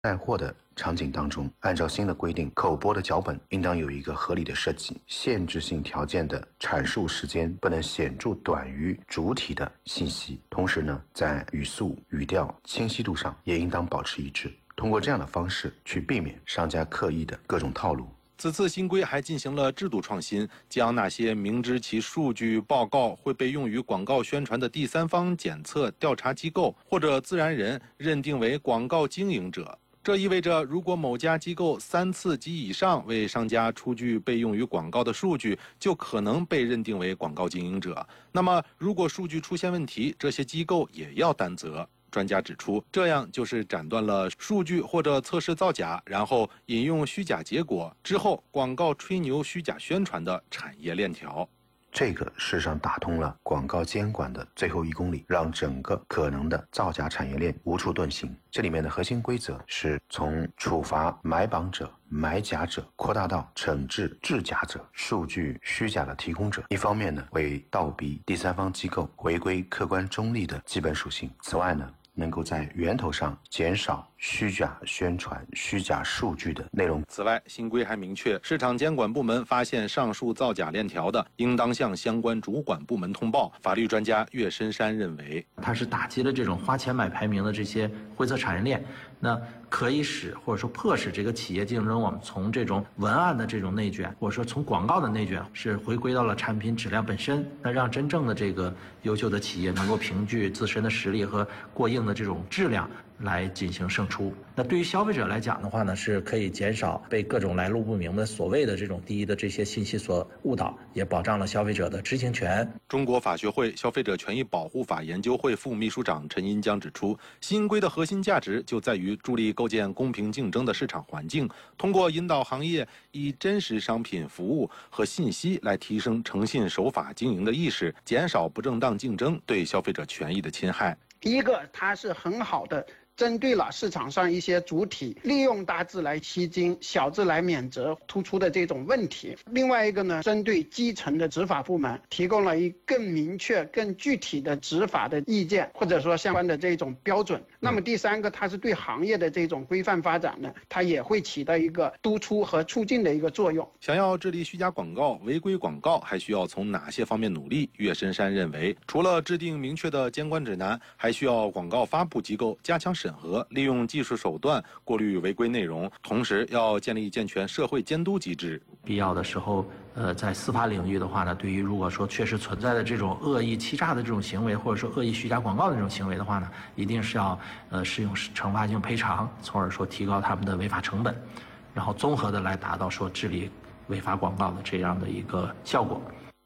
带货的场景当中，按照新的规定，口播的脚本应当有一个合理的设计，限制性条件的阐述时间不能显著短于主体的信息。同时呢，在语速、语调、清晰度上也应当保持一致。通过这样的方式去避免商家刻意的各种套路。 此次新规还进行了制度创新，将那些明知其数据报告会被用于广告宣传的第三方检测调查机构或者自然人认定为广告经营者。这意味着，如果某家机构3次及以上为商家出具被用于广告的数据，就可能被认定为广告经营者。那么，如果数据出现问题，这些机构也要担责。专家指出，这样就是斩断了数据或者测试造假，然后引用虚假结果之后广告吹牛虚假宣传的产业链条。 这个事实上打通了广告监管的最后1公里，让整个可能的造假产业链无处遁形。这里面的核心规则是从处罚买榜者、买假者扩大到惩治制假者、数据虚假的提供者。一方面呢，为倒逼第三方机构回归客观中立的基本属性。此外呢，能够在源头上减少虚假宣传、虚假数据的内容。 此外，新规还明确，市场监管部门发现上述造假链条的，应当向相关主管部门通报。法律专家岳深山认为， 它是打击了这种花钱买排名的这些灰色产业链，那可以使或者说迫使这个企业竞争，我们从这种文案的这种内卷，或者说从广告的内卷，是回归到了产品质量本身，那让真正的这个优秀的企业能够凭据自身的实力和过硬的这种质量来进行胜出。那对于消费者来讲的话呢，是可以减少被各种来路不明的所谓的这种低的这些信息所误导，也保障了消费者的知情权。 中国法学会消费者权益保护法研究会副秘书长陈银江指出，新规的核心价值就在于助力构建公平竞争的市场环境，通过引导行业以真实商品、服务和信息来提升诚信守法经营的意识，减少不正当竞争对消费者权益的侵害。 第一个，它是很好的针对了市场上一些主体利用大字来吸金、小字来免责突出的这种问题。另外一个呢，针对基层的执法部门提供了一更明确、更具体的执法的意见，或者说相关的这种标准。那么第三个，它是对行业的这种规范发展呢，它也会起到一个督促和促进的一个作用。 想要治理虚假广告、违规广告，还需要从哪些方面努力？岳深山认为，除了制定明确的监管指南，还需要广告发布机构加强审核，利用技术手段过滤违规内容，同时要建立健全社会监督机制。 必要的时候，在司法领域的话呢，对于如果说确实存在的这种恶意欺诈的这种行为，或者说恶意虚假广告的这种行为的话呢，一定是要适用惩罚性赔偿，从而说提高他们的违法成本，然后综合的来达到说治理违法广告的这样的一个效果。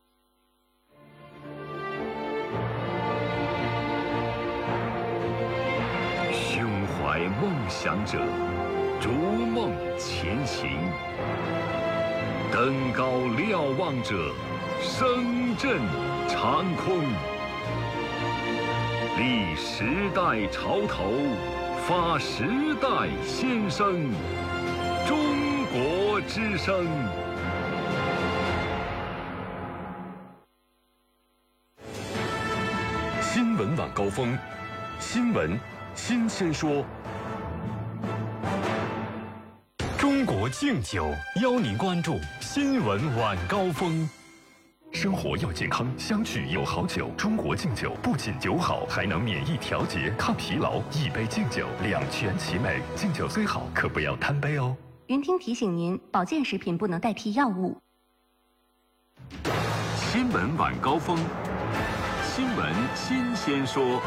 胸怀梦想者，逐梦前行；登高瞭望者，声震长空。立时代潮头，发时代先声。中国之声。新闻晚高峰，新闻新鲜说。中国敬酒邀您关注新闻晚高峰。生活要健康，相聚有好酒。中国敬酒不仅酒好，还能免疫调节、抗疲劳。一杯敬酒，两全其美。敬酒虽好，可不要贪杯哦。 云听提醒您，保健食品不能代替药物。 新闻晚高峰，新闻新鲜说。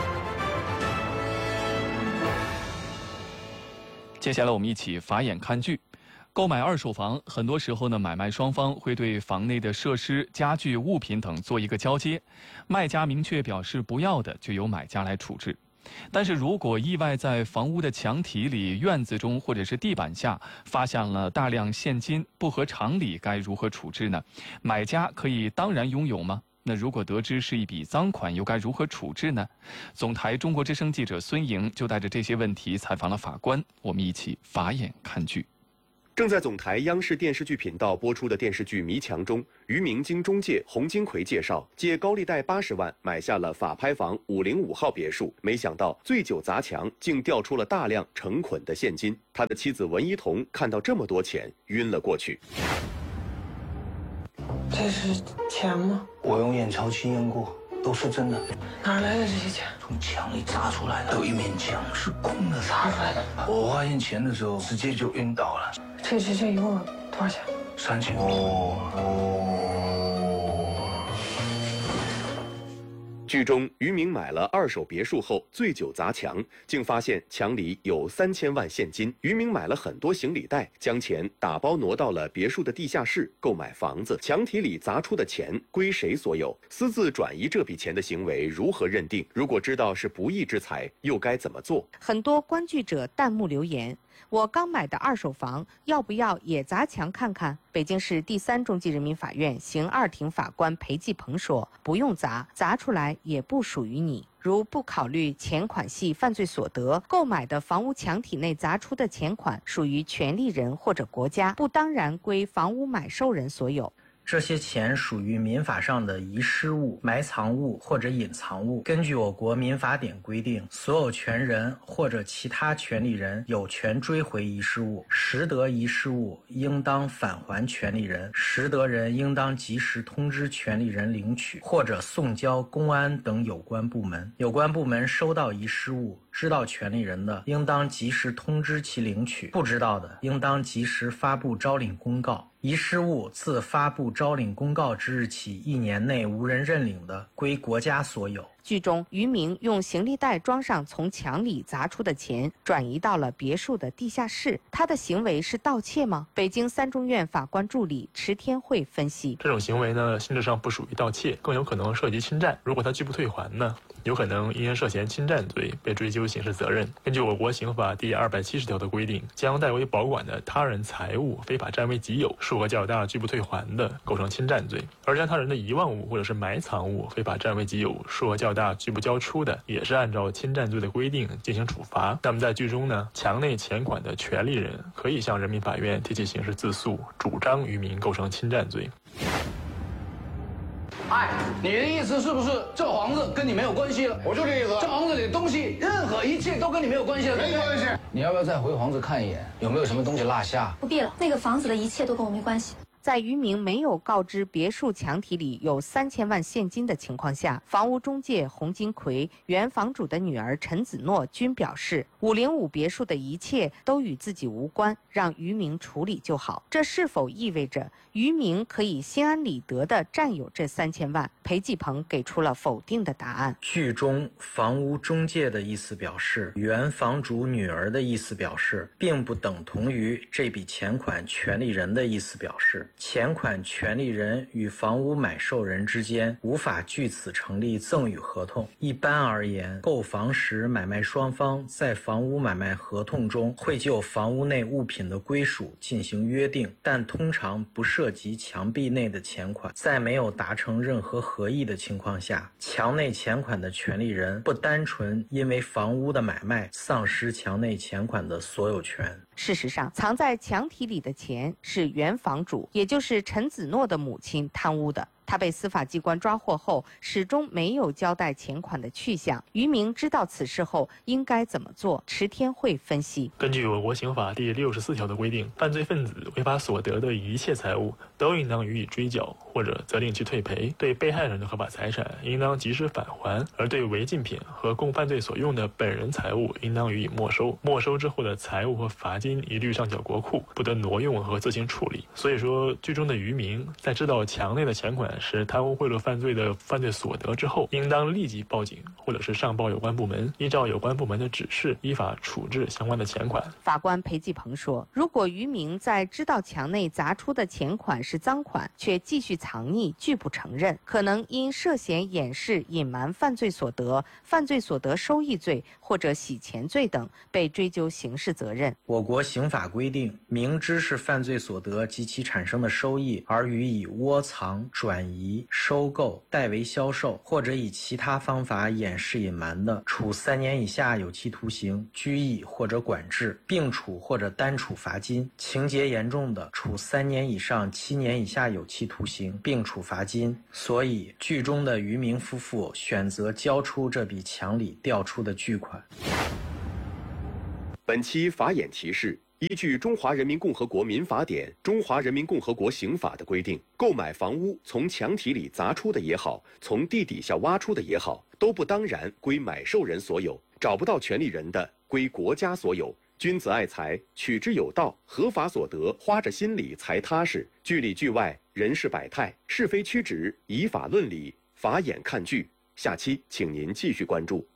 接下来我们一起法眼看剧。购买二手房，很多时候呢，买卖双方会对房内的设施、家具、物品等做一个交接，卖家明确表示不要的，就由买家来处置。但是如果意外在房屋的墙体里、院子中或者是地板下发现了大量现金，不合常理，该如何处置呢？买家可以当然拥有吗？那如果得知是一笔赃款，又该如何处置呢？总台中国之声记者孙莹就带着这些问题采访了法官，我们一起法眼看剧。 正在总台央视电视剧频道播出的电视剧《迷墙》中，于明经中介洪金奎介绍，借高利贷80万买下了法拍房505号别墅，没想到醉酒砸墙，竟调出了大量成捆的现金。他的妻子文一彤看到这么多钱，晕了过去。 这是钱吗？ 我用验钞期验过，都是真的。 哪来的这些钱？ 从墙里砸出来的，有一面墙是空的砸出来的。我发现钱的时候，直接就晕倒了。 这一共多少钱 ？3000。 剧中，于明买了2手别墅后醉酒砸墙，竟发现墙里有3000万现金。于明买了很多行李袋，将钱打包挪到了别墅的地下室购买房子。墙体里砸出的钱归谁所有？私自转移这笔钱的行为如何认定？如果知道是不义之财，又该怎么做？ 很多观剧者弹幕留言：我刚买的2手房，要不要也砸墙看看？北京市第3中级人民法院刑2庭法官裴继鹏说：“不用砸，砸出来也不属于你。如不考虑钱款系犯罪所得，购买的房屋墙体内砸出的钱款属于权利人或者国家，不当然归房屋买受人所有。” 这些钱属于民法上的遗失物、埋藏物或者隐藏物。根据我国民法典规定，所有权人或者其他权利人有权追回遗失物，拾得遗失物应当返还权利人，拾得人应当及时通知权利人领取，或者送交公安等有关部门。有关部门收到遗失物，知道权利人的，应当及时通知其领取；不知道的，应当及时发布招领公告。遗失物自发布招领公告之日起1年内无人认领的，归国家所有。 剧中，于明用行李袋装上从墙里砸出的钱，转移到了别墅的地下室。他的行为是盗窃吗？北京3中院法官助理池天慧分析： 这种行为呢，性质上不属于盗窃，更有可能涉及侵占。如果他拒不退还呢，有可能因涉嫌侵占罪被追究刑事责任。根据我国刑法第270条的规定，将代为保管的他人财物非法占为己有，数额较大拒不退还的，构成侵占罪；而将他人的遗忘物或者是埋藏物非法占为己有，数额较大拒不交出的，也是按照侵占罪的规定进行处罚。那么在剧中呢，墙内钱款的权利人可以向人民法院提起刑事自诉，主张于明构成侵占罪。 哎，你的意思是不是这房子跟你没有关系了？ 我就这意思。 这房子里的东西，任何一切都跟你没有关系了， 没关系。 你要不要再回房子看一眼，有没有什么东西落下？ 不必了，那个房子的一切都跟我没关系。 在于明没有告知别墅墙体里有3000万现金的情况下，房屋中介洪金奎、原房主的女儿陈子诺均表示，505别墅的一切都与自己无关，让于明处理就好。这是否意味着于明可以心安理得地占有这3000万？裴继鹏给出了否定的答案。 剧中房屋中介的意思表示，原房主女儿的意思表示，并不等同于这笔钱款权利人的意思表示。钱款权利人与房屋买受人之间无法据此成立赠与合同。一般而言，购房时买卖双方在房屋买卖合同中会就房屋内物品的归属进行约定，但通常不涉及墙壁内的钱款。在没有达成任何合意的情况下，墙内钱款的权利人不单纯因为房屋的买卖丧失墙内钱款的所有权。 事实上，藏在墙体里的钱是原房主，也就是陈子诺的母亲贪污的。他被司法机关抓获后，始终没有交代钱款的去向。于明知道此事后应该怎么做？池天慧分析： 根据我国刑法第64条的规定，犯罪分子违法所得的一切财物都应当予以追缴，或者责令其退赔。对被害人的合法财产应当及时返还，而对违禁品和供犯罪所用的本人财物应当予以没收。没收之后的财物和罚金一律上缴国库，不得挪用和自行处理。所以说，剧中的于明在知道墙内的钱款是贪污贿赂犯罪的犯罪所得之后，应当立即报警，或者是上报有关部门，依照有关部门的指示，依法处置相关的钱款。 法官裴继鹏说，如果于明在知道墙内砸出的钱款是赃款，却继续藏匿，拒不承认，可能因涉嫌掩饰、隐瞒犯罪所得、犯罪所得收益罪或者洗钱罪等，被追究刑事责任。 我国刑法规定，明知是犯罪所得及其产生的收益而予以窝藏、转移、收购、代为销售或者以其他方法掩饰隐瞒的，处3年以下有期徒刑、拘役或者管制，并处或者单处罚金；情节严重的，处3年以上7年以下有期徒刑，并处罚金。所以，剧中的于明夫妇选择交出这笔墙里调出的巨款。 本期法眼提示：依据《中华人民共和国民法典》《中华人民共和国刑法》的规定，购买房屋从墙体里砸出的也好，从地底下挖出的也好，都不当然归买受人所有，找不到权利人的，归国家所有。君子爱财，取之有道，合法所得，花着心里才踏实。剧里剧外，人事百态，是非曲直，以法论理，法眼看剧。下期请您继续关注。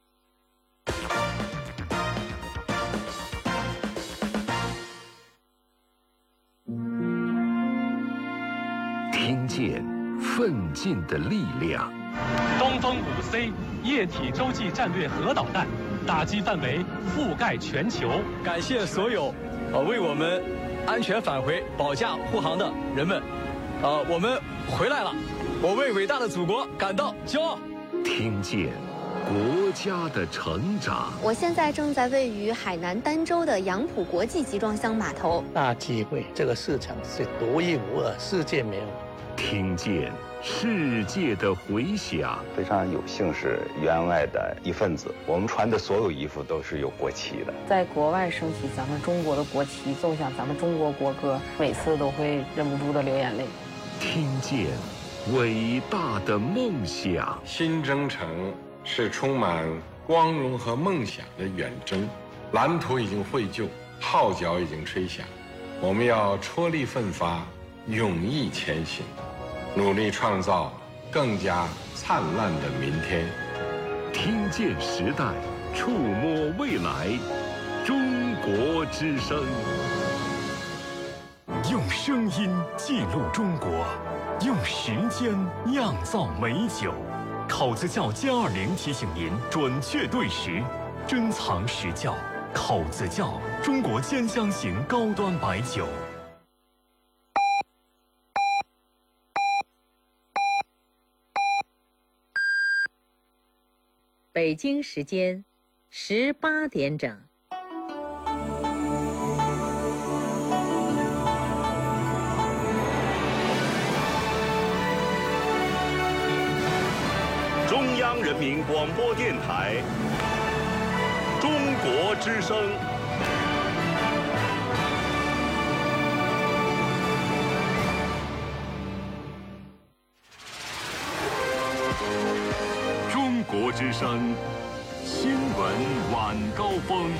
听见奋进的力量。 东风5C 液体洲际战略核导弹，打击范围覆盖全球。 感谢所有为我们安全返回、保驾护航的人们。我们回来了，我为伟大的祖国感到骄傲。 听见国家的成长。 我现在正在位于海南儋州的杨浦国际集装箱码头。 大机会，这个市场是独一无二，世界没有。 听见世界的回响。 非常有幸是员外的一份子，我们穿的所有衣服都是有国旗的。 在国外升起咱们中国的国旗，奏响咱们中国国歌，每次都会忍不住的流眼泪。 听见伟大的梦想。 新征程是充满光荣和梦想的远征，蓝图已经绘就，号角已经吹响，我们要踔厉奋发，勇毅前行，努力创造更加灿烂的明天。 听见时代，触摸未来，中国之声。用声音记录中国，用时间酿造美酒。考子窖+20提醒您准确对时，珍藏实窖。考子窖，中国兼香型高端白酒。 北京时间18点整。 中央人民广播电台，中国之声。中国之声新闻晚高峰。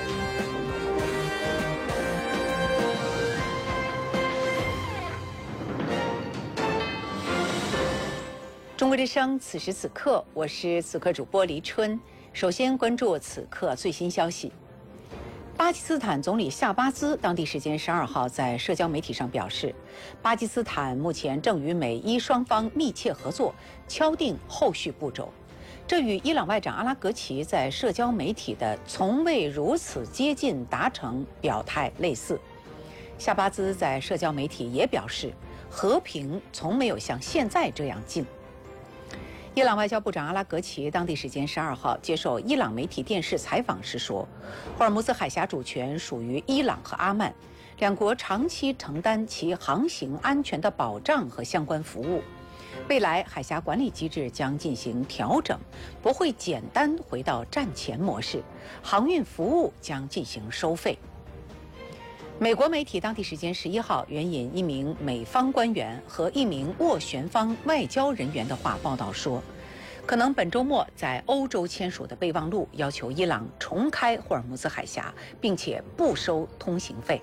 中国之声，此时此刻，我是此刻主播黎春。首先关注此刻最新消息。巴基斯坦总理夏巴兹当地时间12号在社交媒体上表示，巴基斯坦目前正与美伊双方密切合作，敲定后续步骤。这与伊朗外长阿拉格齐在社交媒体的从未如此接近达成表态类似。夏巴兹在社交媒体也表示，和平从没有像现在这样近。伊朗外交部长阿拉格齐当地时间12号接受伊朗媒体电视采访时说，霍尔木兹海峡主权属于伊朗和阿曼，两国长期承担其航行安全的保障和相关服务。未来海峡管理机制将进行调整，不会简单回到战前模式，航运服务将进行收费。美国媒体当地时间11号援引一名美方官员和一名斡旋方外交人员的话报道说，可能本周末在欧洲签署的备忘录要求伊朗重开霍尔木兹海峡，并且不收通行费。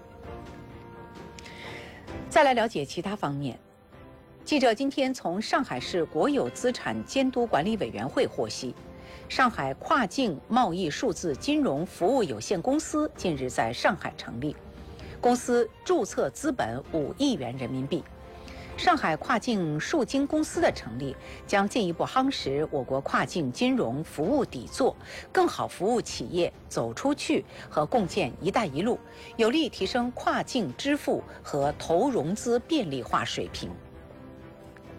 再来了解其他方面。记者今天从上海市国有资产监督管理委员会获悉，上海跨境贸易数字金融服务有限公司近日在上海成立，公司注册资本5亿元人民币。上海跨境数金公司的成立，将进一步夯实我国跨境金融服务底座，更好服务企业走出去和共建“一带一路”，有力提升跨境支付和投融资便利化水平。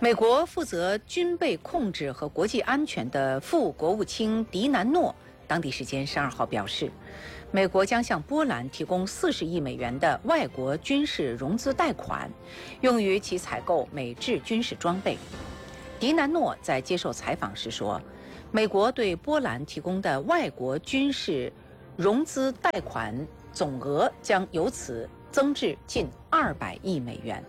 美国负责军备控制和国际安全的副国务卿迪南诺当地时间12号表示，美国将向波兰提供40亿美元的外国军事融资贷款，用于其采购美制军事装备。迪南诺在接受采访时说，美国对波兰提供的外国军事融资贷款总额将由此增至近200亿美元。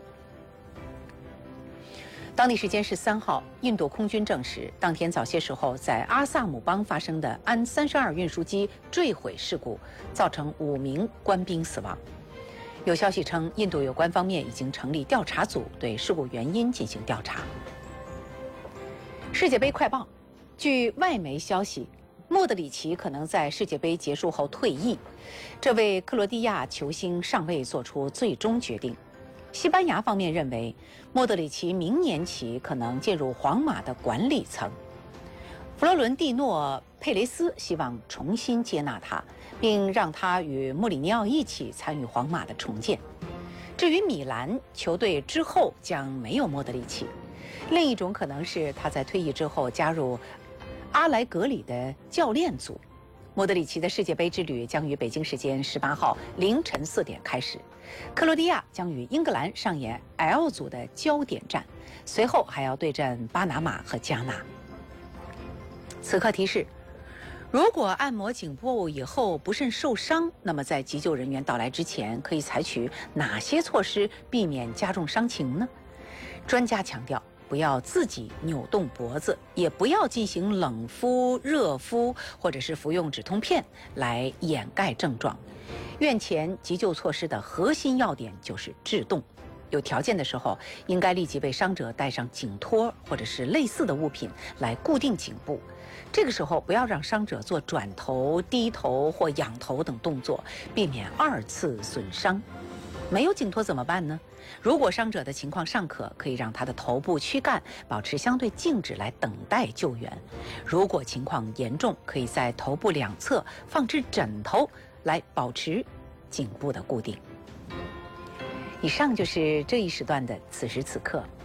当地时间13号，印度空军证实，当天早些时候在阿萨姆邦发生的安32运输机坠毁事故，造成5名官兵死亡。有消息称，印度有关方面已经成立调查组，对事故原因进行调查。世界杯快报，据外媒消息，莫德里奇可能在世界杯结束后退役，这位克罗地亚球星尚未做出最终决定。西班牙方面认为，莫德里奇明年起可能进入皇马的管理层。弗洛伦蒂诺·佩雷斯希望重新接纳他，并让他与穆里尼奥一起参与皇马的重建。至于米兰球队之后将没有莫德里奇，另一种可能是他在退役之后加入阿莱格里的教练组。莫德里奇的世界杯之旅将于北京时间18号凌晨4点开始，克罗地亚将与英格兰上演 L 组的焦点战，随后还要对阵巴拿马和加纳。此刻提示：如果按摩颈部以后不慎受伤，那么在急救人员到来之前，可以采取哪些措施避免加重伤情呢？专家强调，不要自己扭动脖子，也不要进行冷敷、热敷，或者是服用止痛片来掩盖症状。院前急救措施的核心要点就是制动。有条件的时候，应该立即为伤者带上颈托或者是类似的物品来固定颈部。这个时候不要让伤者做转头、低头或仰头等动作，避免2次损伤。没有颈托怎么办呢？如果伤者的情况尚可，可以让他的头部、躯干保持相对静止来等待救援。如果情况严重，可以在头部两侧放置枕头来保持颈部的固定。以上就是这一时段的此时此刻。